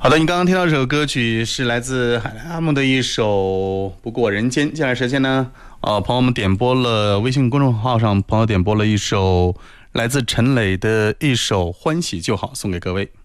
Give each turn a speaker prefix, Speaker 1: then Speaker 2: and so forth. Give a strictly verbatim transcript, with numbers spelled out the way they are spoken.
Speaker 1: 好的，你刚刚听到这首歌曲是来自海莱阿姆的一首《不过人间》。接下来时间呢，呃，朋友们点播了微信公众号上朋友点播了一首来自陈磊的一首《欢喜就好》，送给各位。